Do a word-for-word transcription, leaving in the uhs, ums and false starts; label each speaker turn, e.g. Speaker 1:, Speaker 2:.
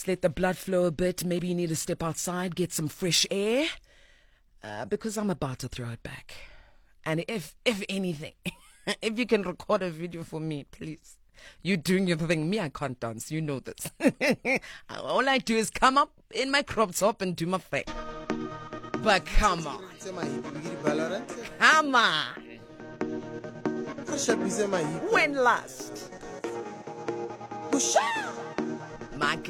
Speaker 1: Just let the blood flow a bit. Maybe you need to step outside, get some fresh air. Uh, because I'm about to throw it back. And if, if anything, if you can record a video for me, please. You doing your thing. Me, I can't dance. You know this. All I do is come up in my crop top and do my thing. But come on. Come on. When last? My